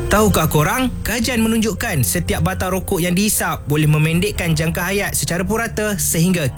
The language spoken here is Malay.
Tahukah korang, kajian menunjukkan setiap batang rokok yang dihisap boleh memendekkan jangka hayat secara purata sehingga